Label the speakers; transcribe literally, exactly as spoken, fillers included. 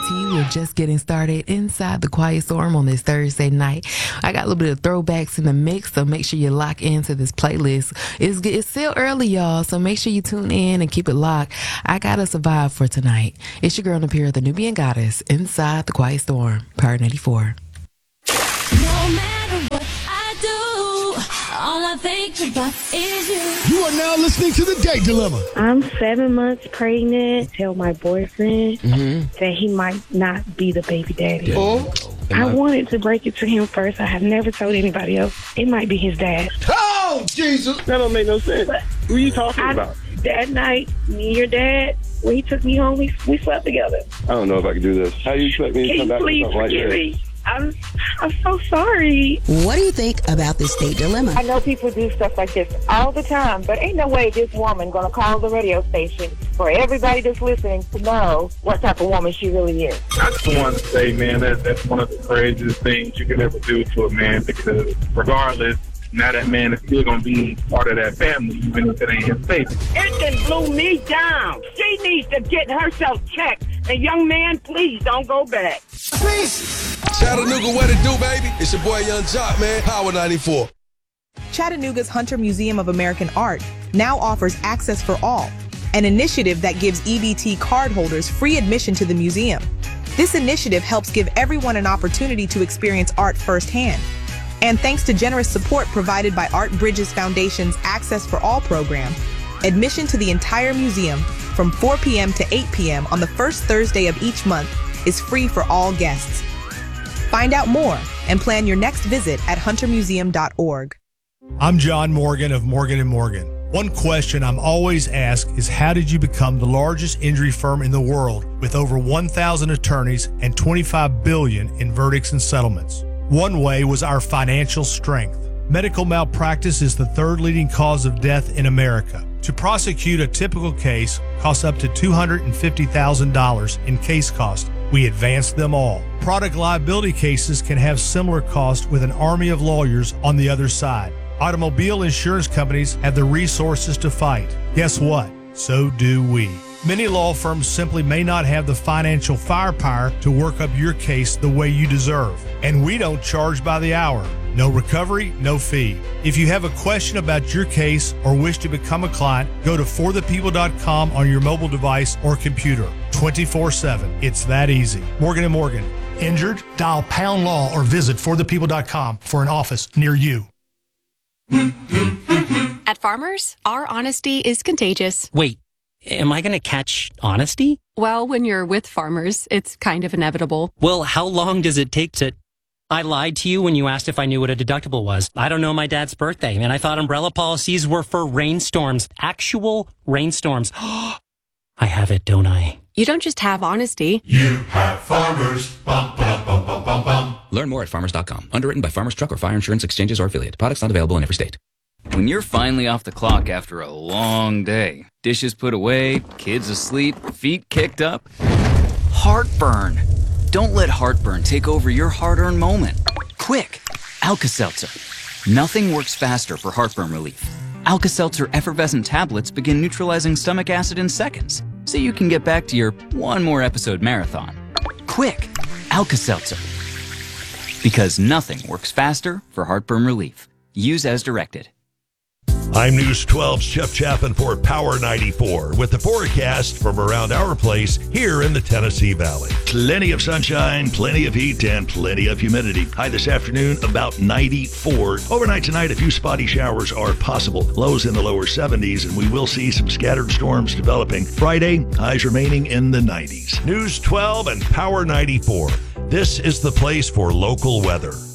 Speaker 1: to you. We're just getting started inside the Quiet Storm on this Thursday night. I got a little bit of throwbacks in the mix, so make sure you lock into this playlist. It's, it's still early, y'all, so make sure you tune in and keep it locked. I got a survive for tonight. It's your girl, Napira, the Nubian Goddess, inside the Quiet Storm, Power ninety-four.
Speaker 2: No matter what I do, all I think about is you.
Speaker 3: You are now listening to The Date Dilemma.
Speaker 4: I'm seven months pregnant. Tell my boyfriend
Speaker 5: Mm-hmm.
Speaker 4: that he might not be the baby daddy.
Speaker 3: Oh.
Speaker 4: I wanted to break it to him first. I have never told anybody else. It might be his dad.
Speaker 3: Oh, Jesus.
Speaker 6: That don't make no sense.
Speaker 4: But
Speaker 6: Who are you talking
Speaker 4: I,
Speaker 6: about?
Speaker 4: That night, me and your dad, when he took me home, we, we slept together.
Speaker 6: I don't know if I can do this. How do you expect me to
Speaker 4: Can
Speaker 6: come
Speaker 4: you
Speaker 6: back with
Speaker 4: please
Speaker 6: something like
Speaker 4: forgive
Speaker 6: this?
Speaker 4: me? I'm, I'm so sorry.
Speaker 7: What do you think about this date dilemma?
Speaker 8: I know people do stuff like this all the time, but ain't no way this woman gonna call the radio station for everybody that's listening to know what type of woman she really is.
Speaker 9: I just want to say, man, that that's one of the craziest things you could ever do to a man, because regardless, now that man is still going to be part of that family, even if it ain't his baby.
Speaker 10: It done blew me down. She needs to get herself checked. And young man, please don't go back.
Speaker 3: Please.
Speaker 11: Chattanooga, what it do, baby? It's your boy Young Jock, man. Power ninety-four.
Speaker 12: Chattanooga's Hunter Museum of American Art now offers Access for All, an initiative that gives E B T cardholders free admission to the museum. This initiative helps give everyone an opportunity to experience art firsthand. And thanks to generous support provided by Art Bridges Foundation's Access for All program, admission to the entire museum from four p.m. to eight p.m. on the first Thursday of each month is free for all guests. Find out more and plan your next visit at hunter museum dot org.
Speaker 13: I'm John Morgan of Morgan and Morgan. One question I'm always asked is, how did you become the largest injury firm in the world with over one thousand attorneys and twenty-five billion dollars in verdicts and settlements? One way was our financial strength. Medical malpractice is the third leading cause of death in America. To prosecute a typical case costs up to two hundred fifty thousand dollars in case cost. We advance them all. Product liability cases can have similar costs with an army of lawyers on the other side. Automobile insurance companies have the resources to fight. Guess what? So do we. Many law firms simply may not have the financial firepower to work up your case the way you deserve. And we don't charge by the hour. No recovery, no fee. If you have a question about your case or wish to become a client, go to for the people dot com on your mobile device or computer. twenty-four seven. It's that easy. Morgan and Morgan. Injured? Dial pound law or visit for the people dot com for an office near you.
Speaker 14: At Farmers, our honesty is contagious.
Speaker 15: Wait, am I going to catch honesty?
Speaker 14: Well, when you're with Farmers, it's kind of inevitable.
Speaker 15: Well, how long does it take to... I lied to you when you asked if I knew what a deductible was. I don't know my dad's birthday, and I thought umbrella policies were for rainstorms. Actual rainstorms. I have it, don't I?
Speaker 14: You don't just have honesty.
Speaker 16: You have Farmers. Bum, bum, bum, bum, bum, bum.
Speaker 17: Learn more at farmers dot com. Underwritten by Farmers Truck or Fire Insurance Exchanges or Affiliate. Products not available in every state.
Speaker 18: When you're finally off the clock after a long day, dishes put away, kids asleep, feet kicked up, heartburn. Don't let heartburn take over your hard-earned moment. Quick, Alka-Seltzer. Nothing works faster for heartburn relief. Alka-Seltzer effervescent tablets begin neutralizing stomach acid in seconds, so you can get back to your one more episode marathon. Quick, Alka-Seltzer. Because nothing works faster for heartburn relief. Use as directed.
Speaker 19: I'm News twelve's Jeff Chapin for Power ninety-four with the forecast from around our place here in the Tennessee Valley. Plenty of sunshine, plenty of heat, and plenty of humidity. High this afternoon, about ninety-four. Overnight tonight, a few spotty showers are possible. Lows in the lower seventies, and we will see some scattered storms developing. Friday, highs remaining in the nineties. News twelve and Power ninety-four. This is the place for local weather.